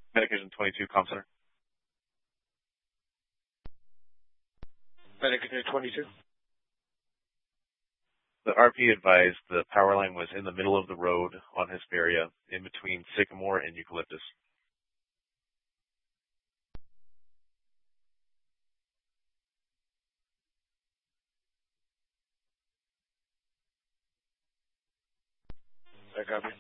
Medication 22, Comm Center. Medication 22. The RP advised the power line was in the middle of the road on Hesperia, in between Sycamore and Eucalyptus. I copy.